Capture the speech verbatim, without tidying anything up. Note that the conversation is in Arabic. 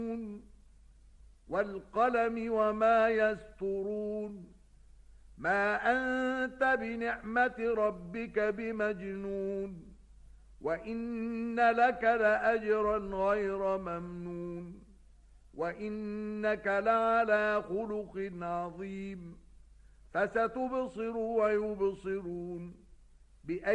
والقلم وما يسطرون ما أنت بنعمة ربك بمجنون وإن لك لأجرا غير ممنون وإنك لعلى خلق عظيم فستبصر ويبصرون